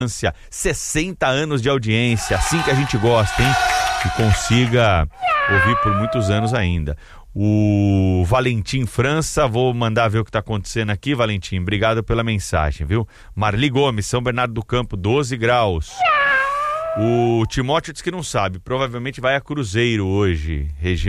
60 anos de audiência, assim que a gente gosta, hein? Que consiga ouvir por muitos anos ainda. O Valentim França, vou mandar ver o que está acontecendo aqui, Valentim, obrigado pela mensagem, viu? Marli Gomes, São Bernardo do Campo, 12 graus. O Timóteo diz que não sabe, provavelmente vai a Cruzeiro hoje,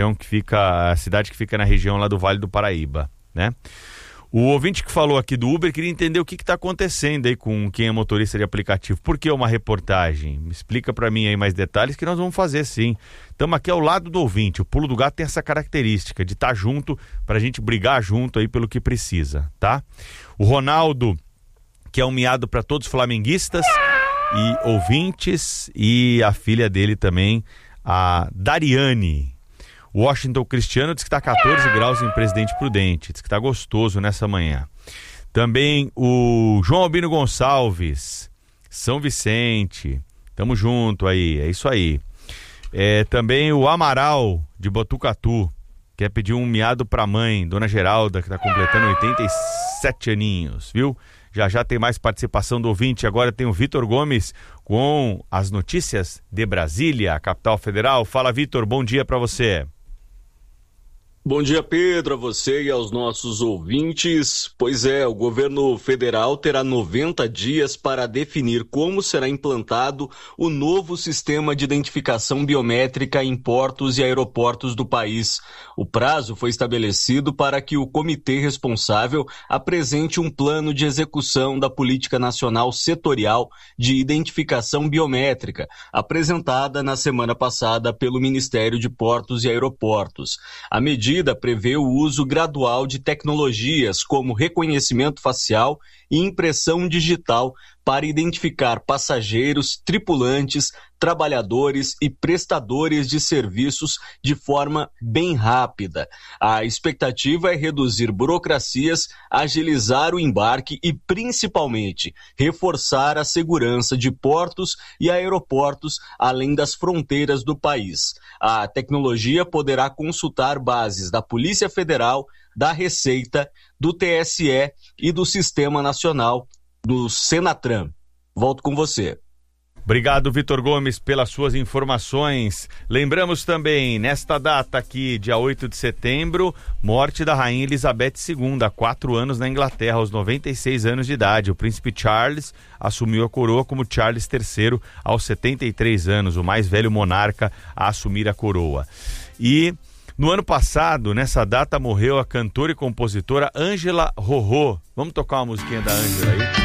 a cidade que fica na região lá do Vale do Paraíba, né? O ouvinte que falou aqui do Uber queria entender o que está acontecendo aí com quem é motorista de aplicativo. Por que uma reportagem? Me explica para mim aí mais detalhes que nós vamos fazer sim. Estamos aqui ao lado do ouvinte. O Pulo do Gato tem essa característica de estar junto para a gente brigar junto aí pelo que precisa, tá? O Ronaldo, que é um miado para todos os flamenguistas e ouvintes, e a filha dele também, a Dariane. Washington Cristiano diz que está 14 graus em Presidente Prudente, diz que está gostoso nessa manhã. Também o João Albino Gonçalves, São Vicente, tamo junto aí, é isso aí. Também o Amaral de Botucatu, quer pedir um miado pra mãe, Dona Geralda, que está completando 87 aninhos, viu? Já tem mais participação do ouvinte. Agora tem o Vitor Gomes com as notícias de Brasília, capital federal. Fala, Vitor, bom dia para você. Bom dia, Pedro, a você e aos nossos ouvintes. Pois é, o governo federal terá 90 dias para definir como será implantado o novo sistema de identificação biométrica em portos e aeroportos do país. O prazo foi estabelecido para que o comitê responsável apresente um plano de execução da Política Nacional Setorial de Identificação Biométrica, apresentada na semana passada pelo Ministério de Portos e Aeroportos. A medida prevê o uso gradual de tecnologias como reconhecimento facial e impressão digital para identificar passageiros, tripulantes, trabalhadores e prestadores de serviços de forma bem rápida. A expectativa é reduzir burocracias, agilizar o embarque e, principalmente, reforçar a segurança de portos e aeroportos além das fronteiras do país. A tecnologia poderá consultar bases da Polícia Federal, da Receita, do TSE e do Sistema Nacional do Senatran. Volto com você. Obrigado, Vitor Gomes, pelas suas informações. Lembramos também, nesta data aqui, dia 8 de setembro, morte da Rainha Elizabeth II, há 4 anos na Inglaterra, aos 96 anos de idade. O príncipe Charles assumiu a coroa como Charles III aos 73 anos, o mais velho monarca a assumir a coroa. E no ano passado, nessa data, morreu a cantora e compositora Ângela Rorô. Vamos tocar uma musiquinha da Ângela aí?